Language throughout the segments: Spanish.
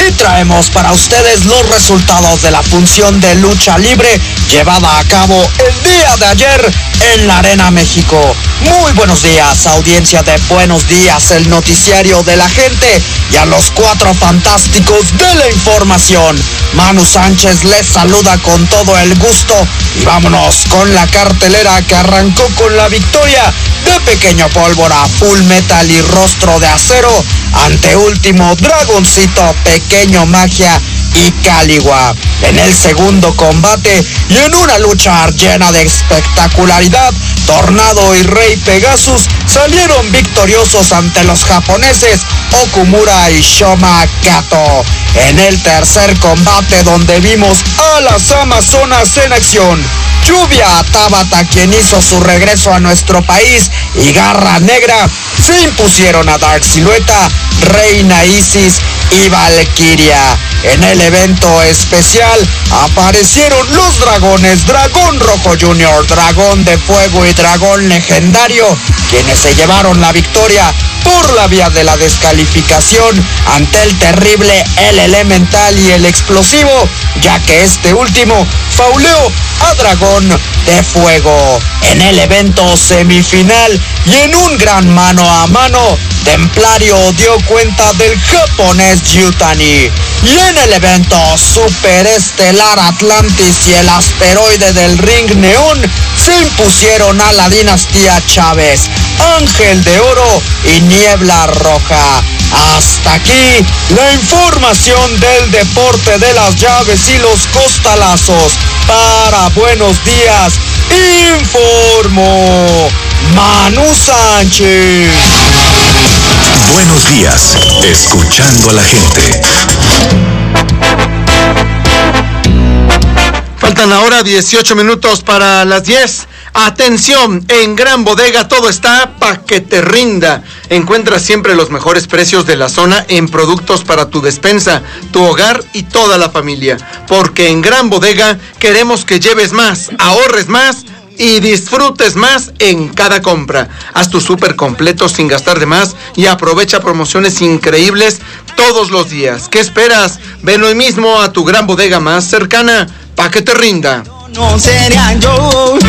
y traemos para ustedes los resultados de la función de lucha libre llevada a cabo el día de ayer en la Arena México. Muy buenos días, audiencia de Buenos Días, el noticiario de la gente, y a los cuatro fantásticos de la información. Manu Sánchez les saluda con todo el gusto y vámonos con la cartelera que arrancó con la victoria de Pequeño Pólvora, Full Metal y Rostro de Acero ante Último Dragoncito, Pequeño Magia y Caligua. En el segundo combate y en una lucha llena de espectacularidad, Tornado y Rey Pegasus salieron victoriosos ante los japoneses Okumura y Shoma Kato. En el tercer combate, donde vimos a las Amazonas en acción, Lluvia Tabata, quien hizo su regreso a nuestro país, y Garra Negra se impusieron a Dark Silueta, Reina Isis y Valkyria. En el evento especial aparecieron los dragones Dragón Rojo Jr., Dragón de Fuego y Dragón Legendario, quienes se llevaron la victoria por la vía de la descalificación ante el terrible El Elemental y el Explosivo, ya que este último fauleó a Dragón de Fuego. En el evento semifinal y en un gran mano a mano, Templario dio cuenta del japonés Yutani. Y en el evento superestelar, Atlantis y el asteroide del Ring Neón se impusieron a la dinastía Chávez, Ángel de Oro y Niebla Roja. Hasta aquí la información del deporte de las llaves y los costalazos. Para Buenos Días, informó Manu Sánchez. Buenos días, escuchando a la gente. Faltan ahora 18 minutos para las 10. Atención, en Gran Bodega todo está pa' que te rinda. Encuentras siempre los mejores precios de la zona en productos para tu despensa, tu hogar y toda la familia. Porque en Gran Bodega queremos que lleves más, ahorres más y disfrutes más en cada compra. Haz tu súper completo sin gastar de más y aprovecha promociones increíbles todos los días. ¿Qué esperas? Ven hoy mismo a tu Gran Bodega más cercana pa' que te rinda. No sería yo.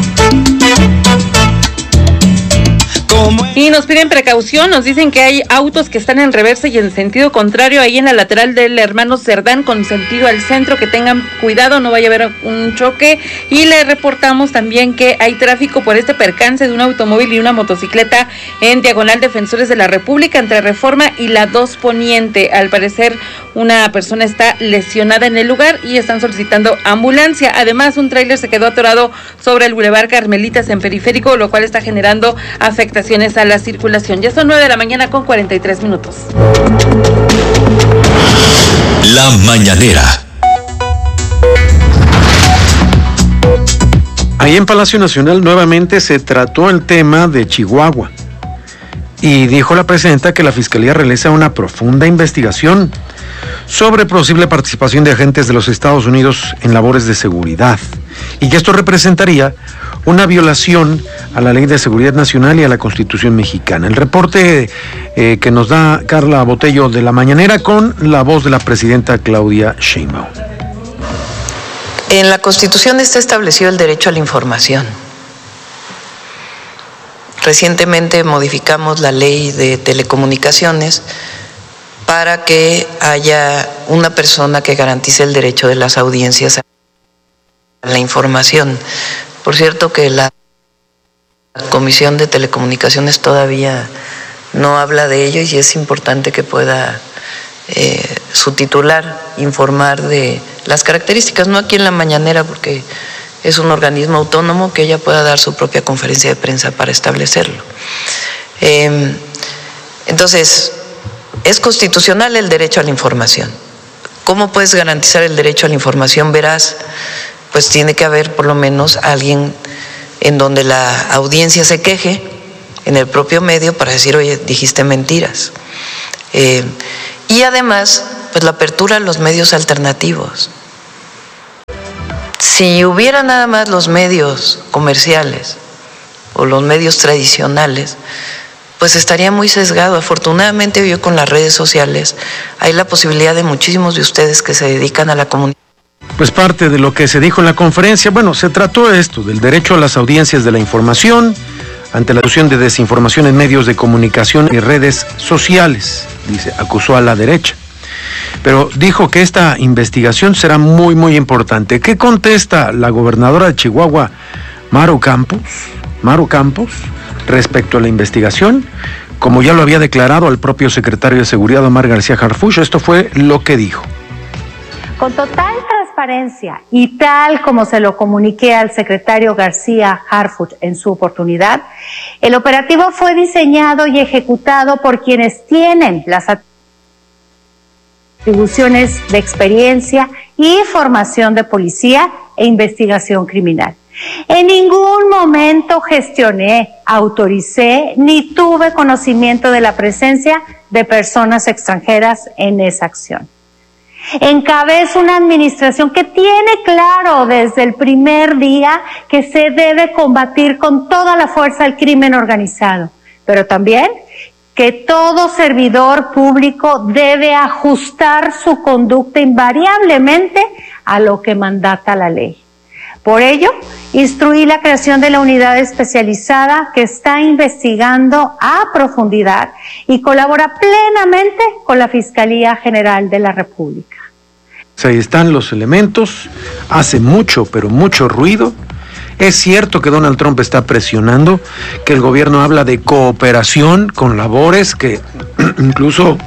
Y nos piden precaución, nos dicen que hay autos que están en reversa y en sentido contrario ahí en la lateral del Hermano Cerdán con sentido al centro, que tengan cuidado, no vaya a haber un choque. Y le reportamos también que hay tráfico por este percance de un automóvil y una motocicleta en diagonal Defensores de la República entre Reforma y la 2 Poniente. Al parecer una persona está lesionada en el lugar y están solicitando ambulancia. Además, un tráiler se quedó atorado sobre el Boulevard Carmelitas en Periférico, lo cual está generando afectaciones a la circulación. Ya son 9 de la mañana con 43 minutos. La Mañanera. Ahí en Palacio Nacional nuevamente se trató el tema de Chihuahua y dijo la presidenta que la Fiscalía realiza una profunda investigación sobre posible participación de agentes de los Estados Unidos en labores de seguridad y que esto representaría una violación a la Ley de Seguridad Nacional y a la Constitución mexicana. El reporte que nos da Carla Botello de La Mañanera con la voz de la presidenta Claudia Sheinbaum. En la Constitución está establecido el derecho a la información. Recientemente modificamos la ley de telecomunicaciones para que haya una persona que garantice el derecho de las audiencias a la información. Por cierto que la Comisión de Telecomunicaciones todavía no habla de ello y es importante que pueda su titular informar de las características, no aquí en La Mañanera porque es un organismo autónomo, que ella pueda dar su propia conferencia de prensa para establecerlo. Entonces, es constitucional el derecho a la información. ¿Cómo puedes garantizar el derecho a la información veraz? Pues tiene que haber por lo menos alguien en donde la audiencia se queje en el propio medio para decir, oye, dijiste mentiras. Y además, pues la apertura a los medios alternativos. Si hubiera nada más los medios comerciales o los medios tradicionales, pues estaría muy sesgado. Afortunadamente hoy con las redes sociales hay la posibilidad de muchísimos de ustedes que se dedican a la comunicación. Pues parte de lo que se dijo en la conferencia, bueno, se trató esto, del derecho a las audiencias de la información, ante la difusión de desinformación en medios de comunicación y redes sociales, dice, acusó a la derecha. Pero dijo que esta investigación será muy, muy importante. ¿Qué contesta la gobernadora de Chihuahua, Maru Campos, respecto a la investigación? Como ya lo había declarado al propio secretario de Seguridad, Omar García Harfuch, esto fue lo que dijo. Con total transparencia y tal como se lo comuniqué al secretario García Harfuch en su oportunidad, el operativo fue diseñado y ejecutado por quienes tienen las atribuciones de experiencia y formación de policía e investigación criminal. En ningún momento gestioné, autoricé ni tuve conocimiento de la presencia de personas extranjeras en esa acción. Encabezo una administración que tiene claro desde el primer día que se debe combatir con toda la fuerza el crimen organizado, pero también que todo servidor público debe ajustar su conducta invariablemente a lo que mandata la ley. Por ello, instruí la creación de la unidad especializada que está investigando a profundidad y colabora plenamente con la Fiscalía General de la República. Ahí están los elementos, hace mucho, pero mucho ruido. Es cierto que Donald Trump está presionando, que el gobierno habla de cooperación con labores, que incluso,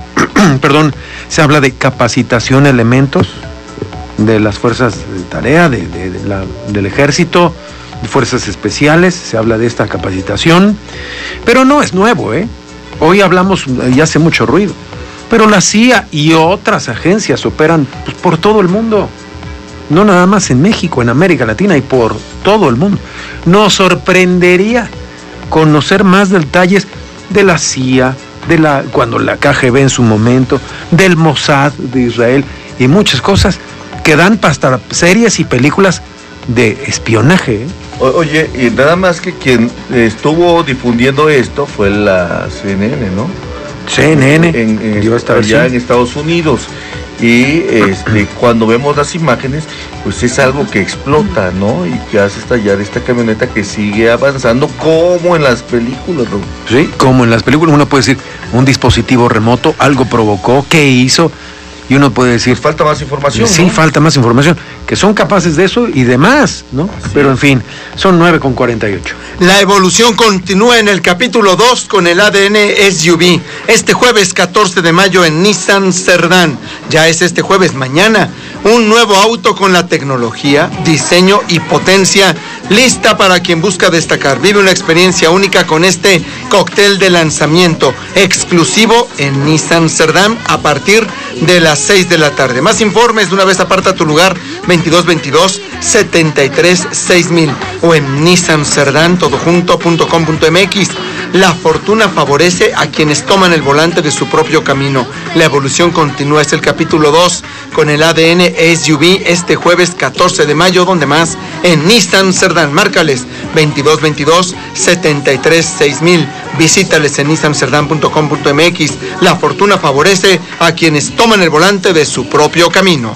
se habla de capacitación de elementos de las fuerzas de tarea, del ejército, de fuerzas especiales, se habla de esta capacitación, pero no es nuevo, Hoy hablamos y hace mucho ruido, pero la CIA y otras agencias operan pues, por todo el mundo. No nada más en México, en América Latina y por todo el mundo. Nos sorprendería conocer más detalles de la CIA, cuando la KGB en su momento, del Mossad de Israel y muchas cosas que dan hasta series y películas de espionaje. Oye, y nada más que quien estuvo difundiendo esto fue la CNN, ¿no? CNN, allá en Estados Unidos. Y cuando vemos las imágenes, pues es algo que explota, ¿no? Y que hace estallar esta camioneta que sigue avanzando como en las películas, ¿no? Sí, como en las películas uno puede decir, un dispositivo remoto, algo provocó, ¿qué hizo? Y uno puede decir... Pues falta más información, sí, ¿no? Falta más información, que son capaces de eso y demás, ¿no? Así pero en fin, son 9:48. La evolución continúa en el capítulo 2 con el ADN SUV. Este jueves 14 de mayo en Nissan Cerdán. Ya es este jueves, mañana. Un nuevo auto con la tecnología, diseño y potencia lista para quien busca destacar. Vive una experiencia única con este cóctel de lanzamiento exclusivo en Nissan Cerdán a partir de las 6 de la tarde. Más informes, de una vez aparta tu lugar, 2222-73-6000 o en nissancerdán.com.mx. La fortuna favorece a quienes toman el volante de su propio camino. La evolución continúa, es el capítulo 2 con el ADN SUV este jueves 14 de mayo, donde más en Nissan Cerdán. Márcales 2222-73-6000. Visítales en nissancerdán.com.mx. La fortuna favorece a quienes toman el volante de su propio camino.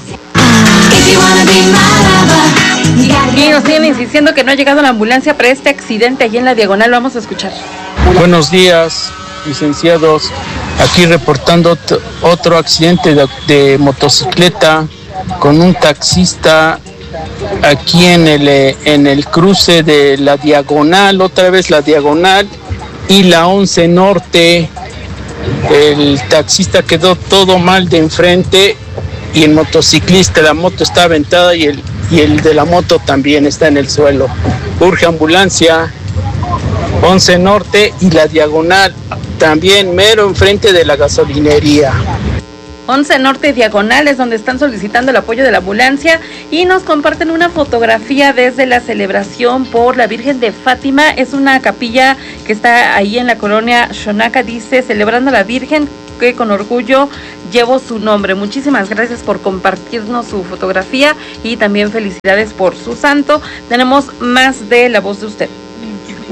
Y nos siguen insistiendo que no ha llegado la ambulancia para este accidente allí en la Diagonal. Vamos a escuchar. Buenos días, licenciados. Aquí reportando otro accidente de motocicleta con un taxista aquí en el cruce de la Diagonal, otra vez la Diagonal y la 11 Norte. El taxista quedó todo mal de enfrente y el motociclista, la moto está aventada y el de la moto también está en el suelo. Urge ambulancia, 11 Norte y la Diagonal, también mero enfrente de la gasolinería. 11 Norte Diagonal es donde están solicitando el apoyo de la ambulancia y nos comparten una fotografía desde la celebración por la Virgen de Fátima. Es una capilla que está ahí en la colonia Xonaca, dice, celebrando a la Virgen, que con orgullo llevo su nombre. Muchísimas gracias por compartirnos su fotografía y también felicidades por su santo. Tenemos más de La Voz de Usted.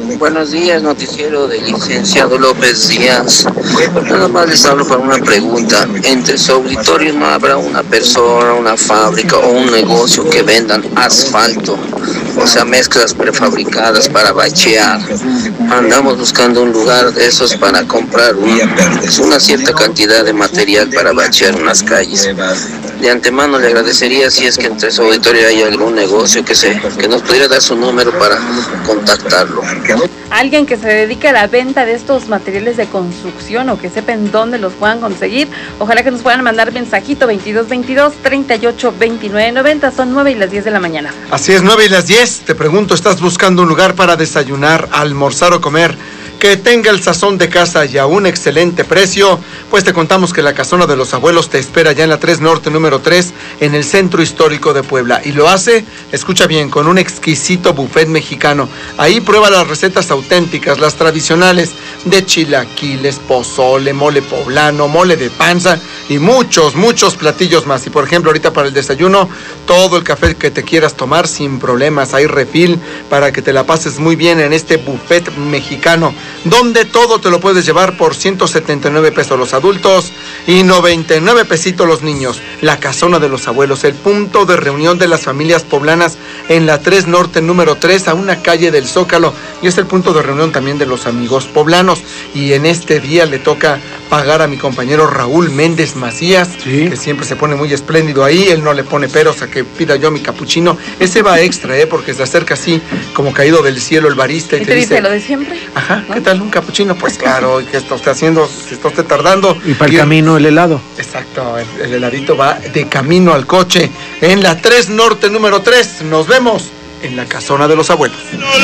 Buenos días, noticiero del licenciado López Díaz. Nada más les hablo para una pregunta. Entre su auditorio no habrá una persona, una fábrica o un negocio que vendan asfalto, o sea, mezclas prefabricadas para bachear. Andamos buscando un lugar de esos para comprar una cierta cantidad de material para bachear unas calles. De antemano le agradecería si es que entre su auditorio hay algún negocio que nos pudiera dar su número para contactarlo. Alguien que se dedique a la venta de estos materiales de construcción o que sepan dónde los puedan conseguir, ojalá que nos puedan mandar mensajito 2222-382990, son 9 y las 10 de la mañana. Así es, 9 y las 10, te pregunto, ¿estás buscando un lugar para desayunar, almorzar o comer que tenga el sazón de casa y a un excelente precio? Pues te contamos que la Casona de los Abuelos te espera ya en la 3 Norte número 3 en el Centro Histórico de Puebla, y lo hace, escucha bien, con un exquisito buffet mexicano. Ahí prueba las recetas auténticas, las tradicionales de chilaquiles, pozole, mole poblano, mole de panza y muchos platillos más. Y por ejemplo, ahorita para el desayuno, todo el café que te quieras tomar sin problemas, hay refil para que te la pases muy bien en este buffet mexicano, donde todo te lo puedes llevar por 179 pesos los adultos y 99 pesitos los niños. La Casona de los Abuelos, el punto de reunión de las familias poblanas en la 3 Norte número 3, a una calle del Zócalo, y es el punto de reunión también de los amigos poblanos. Y en este día le toca pagar a mi compañero Raúl Méndez Macías, ¿sí?, que siempre se pone muy espléndido ahí. Él no le pone peros a que pida yo mi capuchino. Ese va extra, porque se acerca así como caído del cielo el barista y te dice lo de siempre. Ajá, ¿no? ¿Qué tal un capuchino? Pues claro, ¿qué está usted haciendo? ¿Se está usted tardando? Y para el camino el helado. Exacto, el heladito va de camino al coche en la 3 Norte número 3. Nos vemos en la Casona de los Abuelos.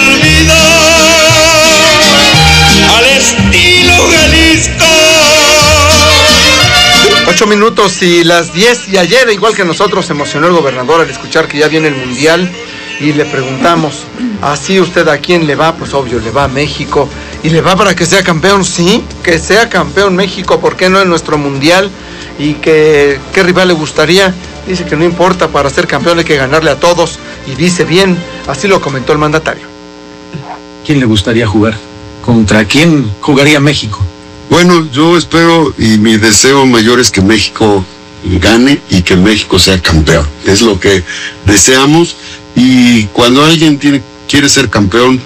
Al estilo Jalisco. 8 minutos y las 10, y ayer, igual que nosotros, se emocionó el gobernador al escuchar que ya viene el Mundial, y le preguntamos, ¿así usted a quién le va? Pues obvio, le va a México. ¿Y le va para que sea campeón? Sí, que sea campeón México, ¿por qué no en nuestro Mundial? ¿Y qué rival le gustaría? Dice que no importa, para ser campeón hay que ganarle a todos, y dice bien, así lo comentó el mandatario. ¿Quién le gustaría jugar? ¿Contra quién jugaría México? Bueno, yo espero y mi deseo mayor es que México gane y que México sea campeón. Es lo que deseamos, y cuando alguien quiere ser campeón,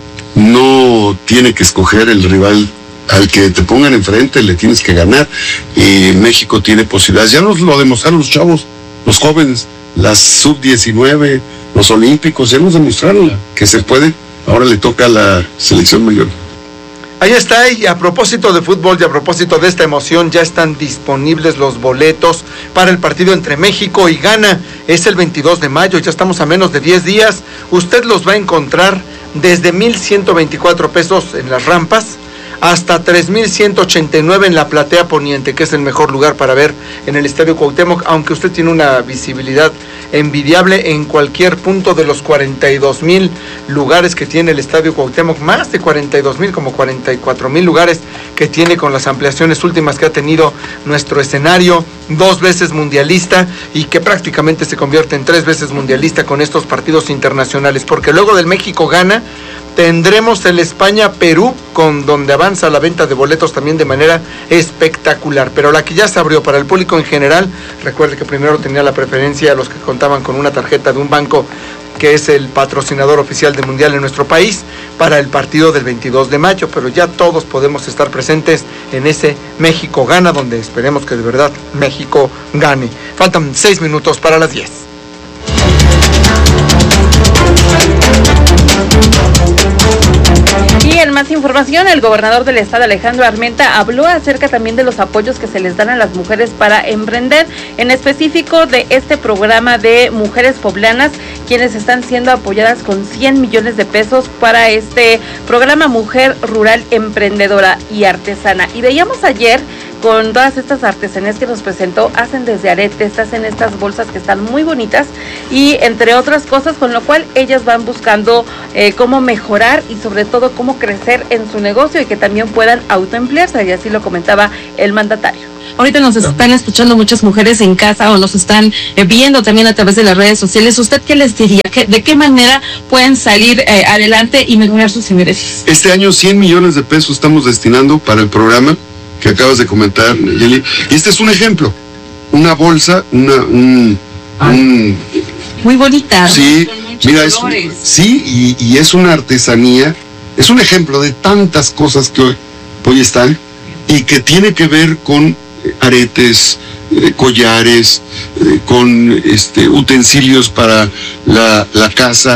no tiene que escoger el rival. Al que te pongan enfrente le tienes que ganar, y México tiene posibilidades. Ya nos lo demostraron los chavos, los jóvenes, las sub-19, los olímpicos, ya nos demostraron que se puede. Ahora le toca a la selección mayor. Ahí está, y a propósito de fútbol y a propósito de esta emoción, ya están disponibles los boletos para el partido entre México y Ghana. Es el 22 de mayo, ya estamos a menos de 10 días. Usted los va a encontrar desde 1,124 pesos en las rampas hasta 3,189 en la platea poniente, que es el mejor lugar para ver en el Estadio Cuauhtémoc, aunque usted tiene una visibilidad envidiable en cualquier punto de los 42,000 lugares que tiene el Estadio Cuauhtémoc, más de 42,000, como 44,000 lugares que tiene con las ampliaciones últimas que ha tenido nuestro escenario, 2 veces mundialista, y que prácticamente se convierte en 3 veces mundialista con estos partidos internacionales, porque luego del México-Ghana tendremos el España-Perú, con donde avanza la venta de boletos también de manera espectacular. Pero la que ya se abrió para el público en general, recuerde que primero tenía la preferencia a los que contaban con una tarjeta de un banco que es el patrocinador oficial del Mundial en nuestro país, para el partido del 22 de mayo, pero ya todos podemos estar presentes en ese México-Ghana, donde esperemos que de verdad México gane. Faltan 6 minutos para las 10. Y en más información, el gobernador del estado, Alejandro Armenta, habló acerca también de los apoyos que se les dan a las mujeres para emprender, en específico de este programa de mujeres poblanas, quienes están siendo apoyadas con 100 millones de pesos para este programa Mujer Rural Emprendedora y Artesana. Y veíamos ayer con todas estas artesanías que nos presentó, hacen desde aretes, hacen estas bolsas que están muy bonitas, y entre otras cosas, con lo cual ellas van buscando cómo mejorar y sobre todo cómo crecer en su negocio y que también puedan autoemplearse, y así lo comentaba el mandatario. ahorita nos están escuchando muchas mujeres en casa o nos están viendo también a través de las redes sociales. ¿Usted qué les diría? ¿De qué manera pueden salir adelante y mejorar sus ingresos? Este año 100 millones de pesos estamos destinando para el programa que acabas de comentar, Yeli. Y este es un ejemplo. Una bolsa, muy bonita. Sí, mira, y es una artesanía, es un ejemplo de tantas cosas que hoy están y que tiene que ver con aretes, collares, con utensilios para la casa,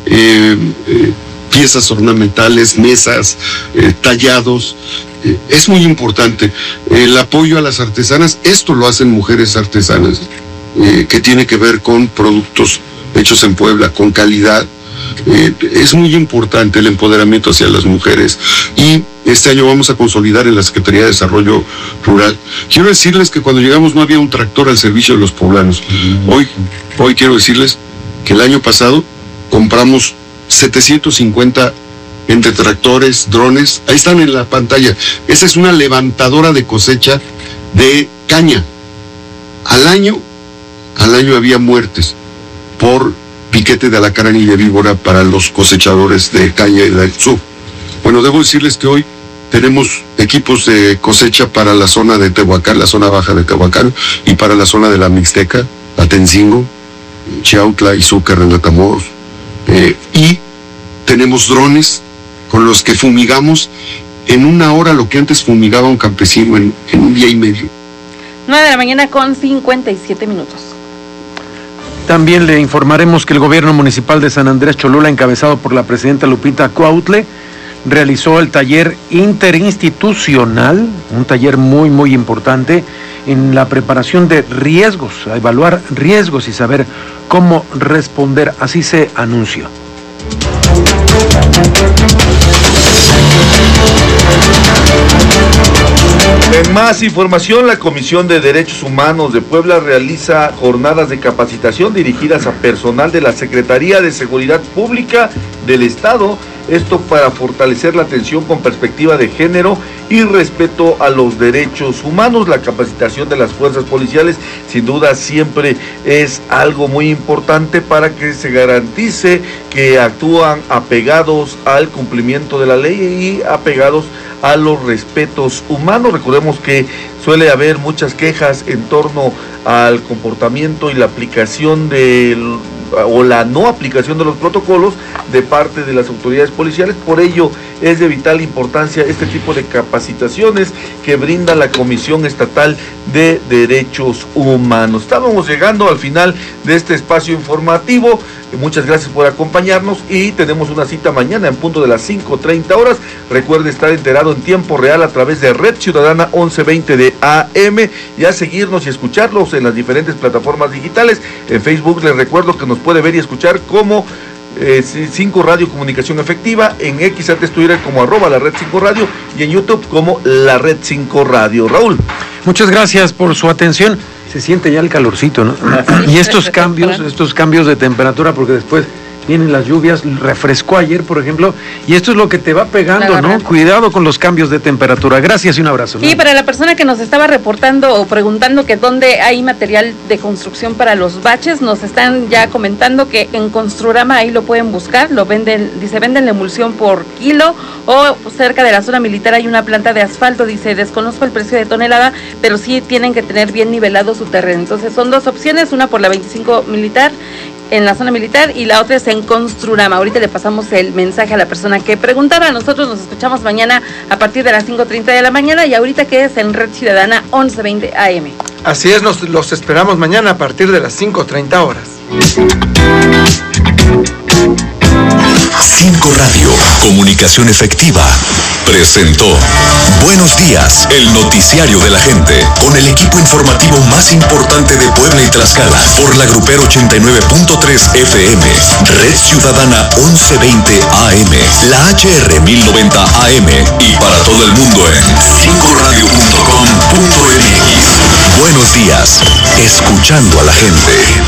piezas ornamentales, mesas, tallados. Es muy importante el apoyo a las artesanas. Esto lo hacen mujeres artesanas, que tiene que ver con productos hechos en Puebla, con calidad. Es muy importante el empoderamiento hacia las mujeres y este año vamos a consolidar en la Secretaría de Desarrollo Rural. Quiero decirles que cuando llegamos no había un tractor al servicio de los poblanos. Hoy quiero decirles que el año pasado compramos 750 entre tractores, drones, ahí están en la pantalla. Esa es una levantadora de cosecha de caña. Al año había muertes por piquete de alacrán y de víbora para los cosechadores de caña y del sur. Bueno, debo decirles que hoy tenemos equipos de cosecha para la zona de Tehuacán, la zona baja de Tehuacán, y para la zona de la Mixteca, Atencingo, Chiautla, Izúcar, Matamoros, y tenemos drones con los que fumigamos en una hora lo que antes fumigaba un campesino en un día y medio. 9 de la mañana con 57 minutos. También le informaremos que el gobierno municipal de San Andrés Cholula, encabezado por la presidenta Lupita Cuautle, realizó el taller interinstitucional, un taller muy, muy importante en la preparación de riesgos, a evaluar riesgos y saber cómo responder, así se anunció. En más información, la Comisión de Derechos Humanos de Puebla realiza jornadas de capacitación dirigidas a personal de la Secretaría de Seguridad Pública del Estado, esto para fortalecer la atención con perspectiva de género y respeto a los derechos humanos. La capacitación de las fuerzas policiales sin duda siempre es algo muy importante para que se garantice que actúan apegados al cumplimiento de la ley y apegados a los respetos humanos. Recordemos que suele haber muchas quejas en torno al comportamiento y la aplicación o la no aplicación de los protocolos de parte de las autoridades policiales. Por ello es de vital importancia este tipo de capacitaciones que brinda la Comisión Estatal de Derechos Humanos. Estábamos llegando al final de este espacio informativo. Muchas gracias por acompañarnos y tenemos una cita mañana en punto de las 5:30 horas. Recuerde estar enterado en tiempo real a través de Red Ciudadana 1120 de AM y a seguirnos y escucharlos en las diferentes plataformas digitales. En Facebook les recuerdo que nos puede ver y escuchar como 5 Radio Comunicación Efectiva, en X antes Twitter como @la Red 5 Radio y en YouTube como la Red 5 Radio. Raúl. Muchas gracias por su atención. Se siente ya el calorcito, ¿no? Y estos cambios de temperatura, porque después vienen las lluvias, refrescó ayer, por ejemplo, y esto es lo que te va pegando, ¿no? Cuidado con los cambios de temperatura. Gracias y un abrazo. Y para la persona que nos estaba reportando o preguntando que dónde hay material de construcción para los baches, nos están ya comentando que en Construrama ahí lo pueden buscar, venden la emulsión por kilo, o cerca de la zona militar hay una planta de asfalto, dice, desconozco el precio de tonelada, pero sí tienen que tener bien nivelado su terreno. Entonces son dos opciones, una por la 25 militar, en la zona militar, y la otra es en Construrama. Ahorita le pasamos el mensaje a la persona que preguntaba. Nosotros nos escuchamos mañana a partir de las 5:30 de la mañana y ahorita que es en Red Ciudadana 1120 AM. Así es, los esperamos mañana a partir de las 5:30 horas. 5 Radio, comunicación efectiva, presentó Buenos Días, el noticiario de la gente, con el equipo informativo más importante de Puebla y Tlaxcala, por la Grupero 89.3 FM, Red Ciudadana 1120 AM, la HR 1090 AM y para todo el mundo en 5radio.com.mx. Buenos días, escuchando a la gente.